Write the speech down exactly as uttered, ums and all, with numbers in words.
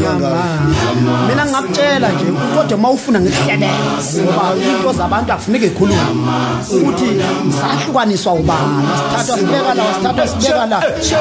mina ngingakutshela nje kodwa mawufuna ngikuhlebele ngoba into zabantu akufuneka ikhulume ukuthi sahlukaniswa ubani sithathwa sibeka la sithathwa sibeka la